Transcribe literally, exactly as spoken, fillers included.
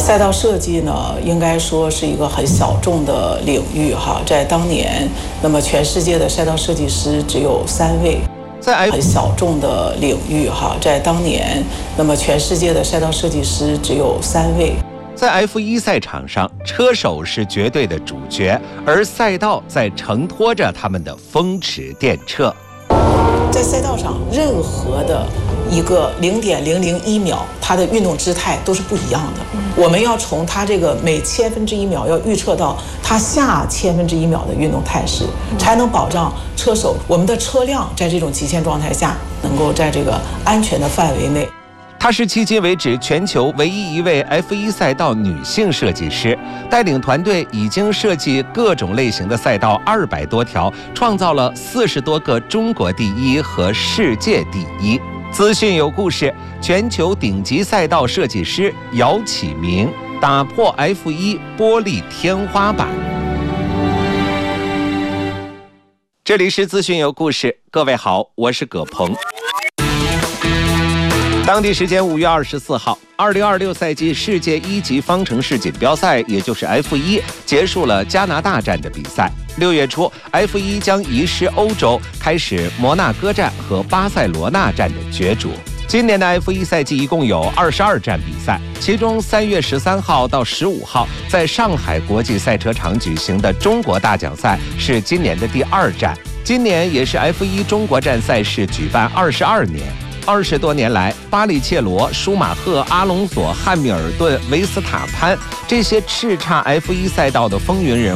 赛道设计呢，应该说是一个很小众的领域哈，在当年，那么全世界的赛道设计师只有三位。在很小众的领域哈，在当年，那么全世界的赛道设计师只有三位。 在 F 一 赛场上，车手是绝对的主角，而赛道在承托着他们的风驰电掣。 在赛道上，任何的一个零点零零一秒，它的运动姿态都是不一样的。我们要从它这个每千分之一秒要预测到它下千分之一秒的运动态势，才能保障车手我们的车辆在这种极限状态下能够在这个安全的范围内。 她是迄今为止全球唯一一位 F 一 赛道女性设计师，带领团队已经设计各种类型的赛道二百多条，创造了四十多个中国第一和世界第一。资讯有故事，全球顶级赛道设计师姚启明打破 F 一 玻璃天花板。这里是资讯有故事，各位好，我是葛鹏。当地时间五月二十四号，二零二六赛季世界一级方程式锦标赛，也就是 F 一 结束了加拿大站的比赛。六月初 ，F 一 将移师欧洲，开始摩纳哥站和巴塞罗那站的角逐。今年的 F 一 赛季一共有二十二站比赛，其中三月十三号到十五号在上海国际赛车场举行的中国大奖赛是今年的第二站。今年也是 F 一 中国站赛事举办二十二年。二十多年来，巴里切罗、舒马赫、阿隆索、汉密尔顿、维斯塔潘这些叱咤 F 一 赛道的风云人